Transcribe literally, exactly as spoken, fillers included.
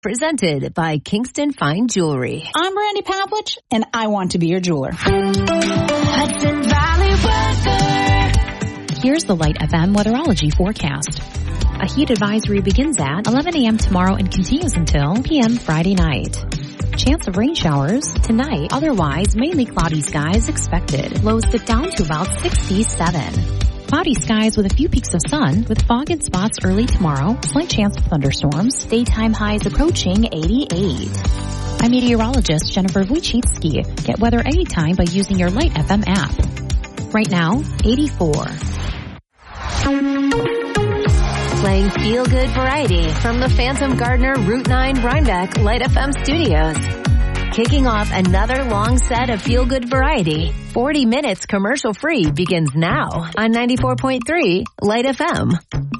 Presented by Kingston Fine Jewelry. I'm Randy Pavlich, and I want to be your jeweler. Hudson Valley weather. Here's the Light F M weatherology forecast. A heat advisory begins at eleven a.m. tomorrow and continues until p m. Friday night. Chance of rain showers tonight. Otherwise, mainly cloudy skies expected. Lows dip down to about sixty-seven. Cloudy skies with a few peaks of sun, with fog in spots early tomorrow, slight chance of thunderstorms, daytime highs approaching eighty-eight. I'm meteorologist Jennifer Wojcicki. Get weather anytime by using your Light F M app. Right now, eighty-four. Playing feel-good variety from the Phantom Gardener Route nine Rhinebeck Light F M studios. Kicking off another long set of feel-good variety. forty minutes commercial-free begins now on ninety-four point three Light F M.